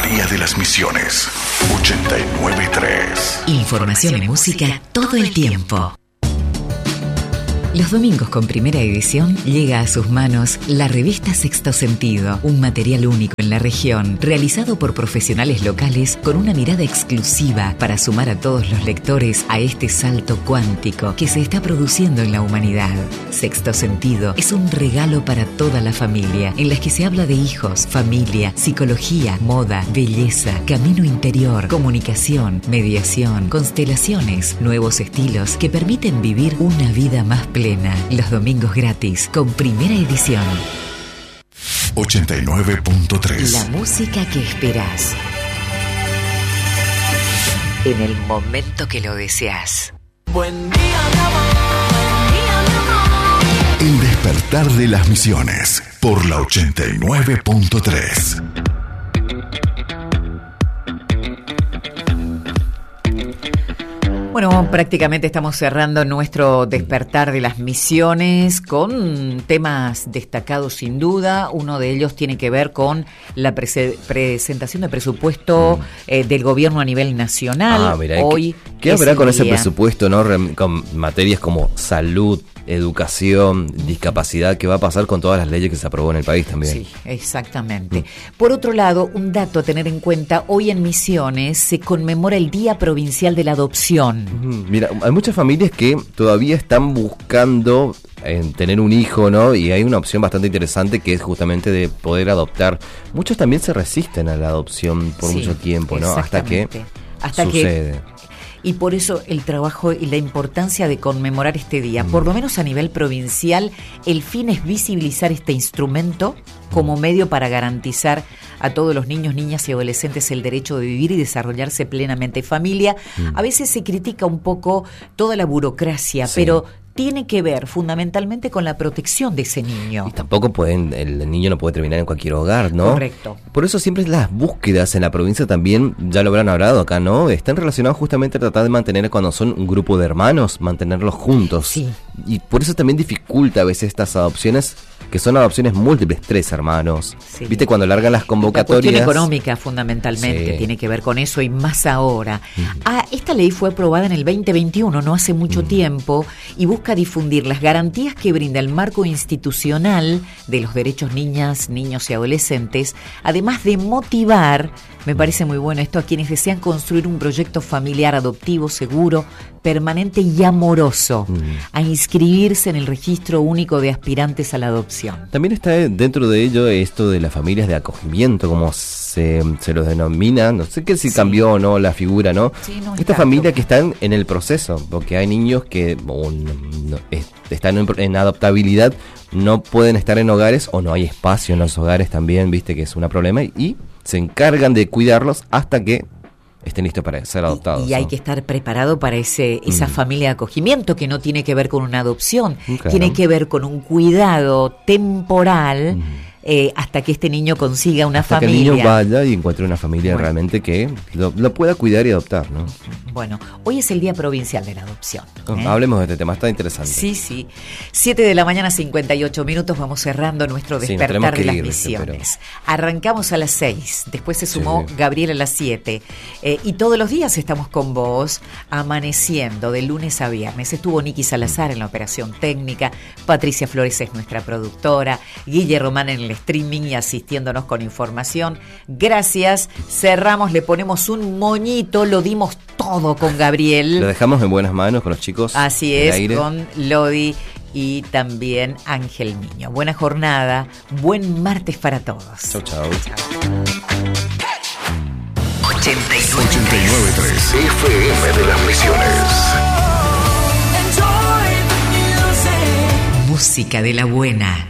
María de las Misiones, 89.3. Información y música todo el tiempo. Los domingos con Primera Edición llega a sus manos la revista Sexto Sentido, un material único en la región, realizado por profesionales locales con una mirada exclusiva para sumar a todos los lectores a este salto cuántico que se está produciendo en la humanidad. Sexto Sentido es un regalo para toda la familia, en las que se habla de hijos, familia, psicología, moda, belleza, camino interior, comunicación, mediación, constelaciones, nuevos estilos que permiten vivir una vida más plena. Los domingos gratis con Primera Edición. 89.3. La música que esperás en el momento que lo deseas. Buen día, mi amor. Día, mi amor. El despertar de las Misiones por la 89.3. Bueno, prácticamente estamos cerrando nuestro despertar de las misiones con temas destacados sin duda. Uno de ellos tiene que ver con la presentación de presupuesto del gobierno a nivel nacional. Mirá, Hoy ¿qué habrá con ese presupuesto, no? Con materias como salud, educación, discapacidad, ¿qué va a pasar con todas las leyes que se aprobó en el país también? Sí, exactamente. Por otro lado, un dato a tener en cuenta, hoy en Misiones se conmemora el Día Provincial de la Adopción. Mira, hay muchas familias que todavía están buscando tener un hijo, ¿no? Y hay una opción bastante interesante que es justamente de poder adoptar. Muchos también se resisten a la adopción por mucho tiempo, ¿no? Hasta que sucede. Y por eso el trabajo y la importancia de conmemorar este día, por lo menos a nivel provincial, el fin es visibilizar este instrumento como medio para garantizar a todos los niños, niñas y adolescentes el derecho de vivir y desarrollarse plenamente. Familia, a veces se critica un poco toda la burocracia, pero tiene que ver fundamentalmente con la protección de ese niño. Y tampoco el niño no puede terminar en cualquier hogar, ¿no? Correcto. Por eso siempre las búsquedas en la provincia también, ya lo habrán hablado acá, ¿no? Están relacionadas justamente a tratar de mantener, cuando son un grupo de hermanos, mantenerlos juntos. Sí. Y por eso también dificulta a veces estas adopciones, que son adopciones múltiples, 3 hermanos. Sí. ¿Viste? Cuando largan las convocatorias. La cuestión económica fundamentalmente tiene que ver con eso y más ahora. Esta ley fue aprobada en el 2021, no hace mucho tiempo, y busca difundir las garantías que brinda el marco institucional de los derechos niñas, niños y adolescentes, además de motivar, me parece muy bueno esto, a quienes desean construir un proyecto familiar adoptivo, seguro, permanente y amoroso, a inscribirse en el registro único de aspirantes a la adopción. También está dentro de ello esto de las familias de acogimiento, como se los denomina, no sé qué si cambió o no la figura, ¿no? Sí, no, esta familia que están en el proceso, porque hay niños que están en adoptabilidad, no pueden estar en hogares o no hay espacio en los hogares también, viste que es un problema, y se encargan de cuidarlos hasta que estén listos para ser adoptados. Y hay que estar preparado para esa familia de acogimiento, que no tiene que ver con una adopción, claro. Tiene que ver con un cuidado temporal hasta que este niño consiga una familia. Que el niño vaya y encuentre una familia realmente que lo pueda cuidar y adoptar, ¿no? Bueno, hoy es el Día Provincial de la Adopción. Hablemos de este tema, está interesante. Sí. 7 de la mañana, 58 minutos, vamos cerrando nuestro despertar de las misiones. Arrancamos a las 6, después se sumó Gabriel a las 7. Y todos los días estamos con vos, amaneciendo de lunes a viernes. Estuvo Nicky Salazar en la operación técnica, Patricia Flores es nuestra productora, Guille Román en el streaming y asistiéndonos con información. Gracias, cerramos, le ponemos un moñito, lo dimos todo con Gabriel. Lo dejamos en buenas manos con los chicos. Así es, con Lodi y también Ángel Niño. Buena jornada, buen martes para todos. Chau. 89.3 FM de las Misiones. Música de la buena.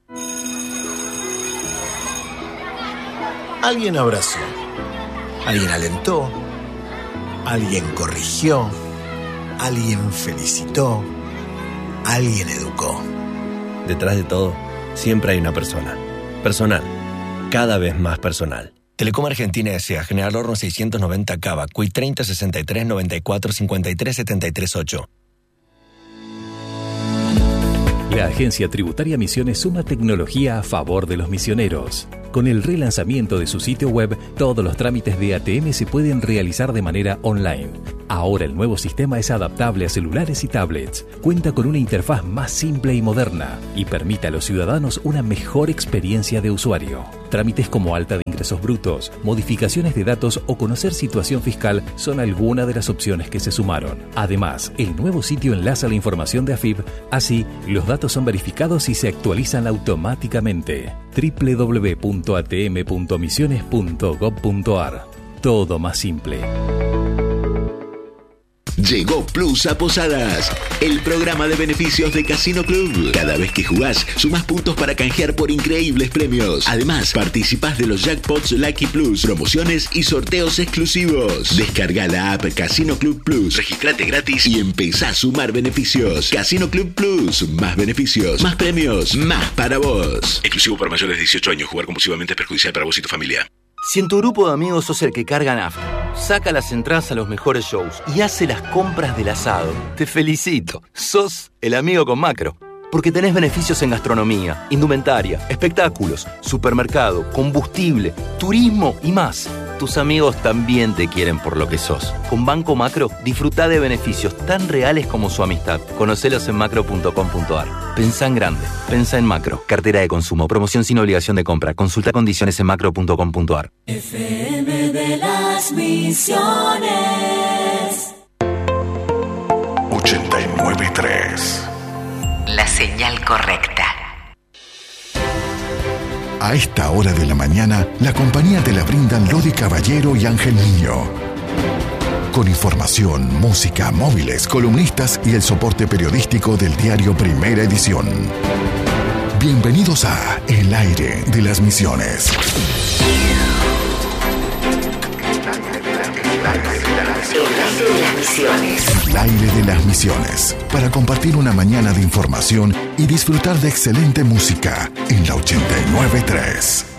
Alguien abrazó, alguien alentó, alguien corrigió, alguien felicitó, alguien educó. Detrás de todo, siempre hay una persona. Personal, cada vez más personal. Telecom Argentina S.A. General Horno 690 Cava, CUI 30 63 94 53 73 8. La Agencia Tributaria Misiones suma tecnología a favor de los misioneros. Con el relanzamiento de su sitio web, todos los trámites de ATM se pueden realizar de manera online. Ahora el nuevo sistema es adaptable a celulares y tablets, cuenta con una interfaz más simple y moderna y permite a los ciudadanos una mejor experiencia de usuario. Trámites como alta de ingresos brutos, modificaciones de datos o conocer situación fiscal son algunas de las opciones que se sumaron. Además, el nuevo sitio enlaza la información de AFIP, así los datos son verificados y se actualizan automáticamente. www.atm.misiones.gov.ar. Todo más simple. Llegó Plus a Posadas, el programa de beneficios de Casino Club. Cada vez que jugás, sumás puntos para canjear por increíbles premios. Además, participás de los Jackpots Lucky Plus, promociones y sorteos exclusivos. Descarga la app Casino Club Plus, registrate gratis y empezá a sumar beneficios. Casino Club Plus, más beneficios, más premios, más para vos. Exclusivo para mayores de 18 años, jugar compulsivamente es perjudicial para vos y tu familia. Si en tu grupo de amigos sos el que carga nafta, saca las entradas a los mejores shows y hace las compras del asado, te felicito. Sos el amigo con Macro. Porque tenés beneficios en gastronomía, indumentaria, espectáculos, supermercado, combustible, turismo y más. Tus amigos también te quieren por lo que sos. Con Banco Macro, disfrutá de beneficios tan reales como su amistad. Conocelos en macro.com.ar. Pensá en grande. Pensá en Macro. Cartera de consumo. Promoción sin obligación de compra. Consulta condiciones en macro.com.ar. FM de las Misiones. 89.3. La señal correcta. A esta hora de la mañana, la compañía te la brindan Lodi Caballero y Ángel Niño. Con información, música, móviles, columnistas y el soporte periodístico del diario Primera Edición. Bienvenidos a El Aire de las Misiones. El Aire de las Misiones. Para compartir una mañana de información y disfrutar de excelente música en la 89.3.